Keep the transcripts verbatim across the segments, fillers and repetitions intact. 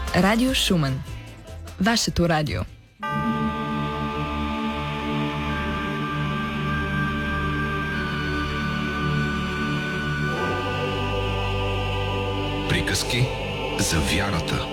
Радио Шумен. Вашето радио. Приказки за вярата.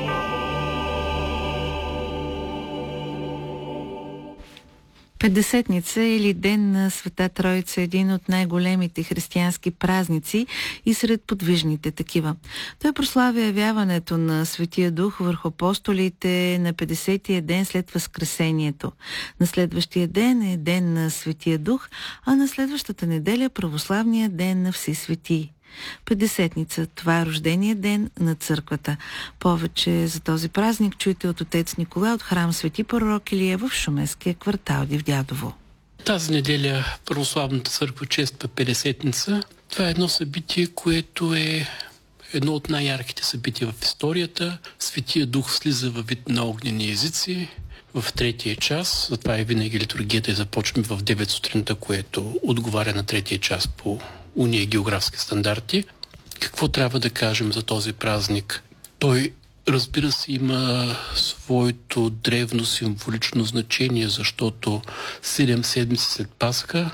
Петдесетница или Ден на Света Троица е един от най-големите християнски празници и сред подвижните такива. Той прославя явяването на Светия Дух върху апостолите на петдесетия ден след Възкресението. На следващия ден е Ден на Светия Дух, а на следващата неделя православния Ден на Всесветии. Петдесетница – това е рождения ден на църквата. Повече за този празник чуйте от отец Николай от храм Свети Пророк Илия в шуменския квартал Дивдядово. Тази неделя православната църква чества Петдесетница. Това е едно събитие, което е едно от най-ярките събития в историята. Светия Дух слиза във вид на огнени езици в третия час. Затова и винаги литургията започваме в девет сутринта, което отговаря на третия час по уния географски стандарти. Какво трябва да кажем за този празник? Той, разбира се, има своето древно символично значение, защото седем седмици след Пасха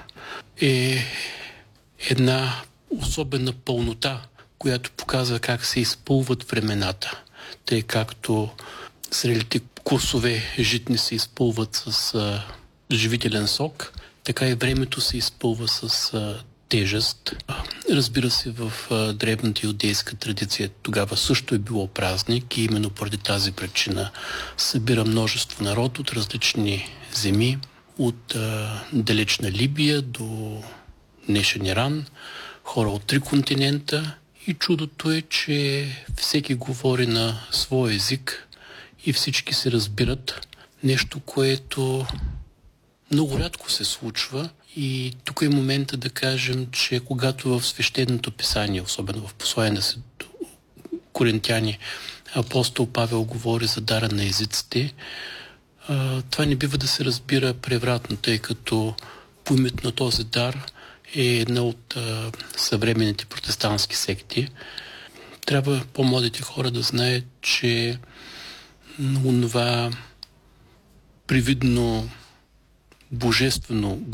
е една особена пълнота, която показва как се изпълват времената. Тъй както зрелите курсове житни се изпълват с а, живителен сок, така и времето се изпълва с а, тежест. Разбира се, в а, древната юдейска традиция тогава също е било празник и именно поради тази причина събира множество народ от различни земи, от а, далечна Либия до днешен Иран, хора от три континента, и чудото е, че всеки говори на свой език и всички се разбират. Нещо, което много рядко се случва. И тук е момента да кажем, че когато в свещеното писание, особено в послание на Коринтяни, апостол Павел говори за дара на езиците, това не бива да се разбира превратно, тъй като поимето на този дар е една от съвременните протестантски секти. Трябва по-младите хора да знаят, че онова привидно божествено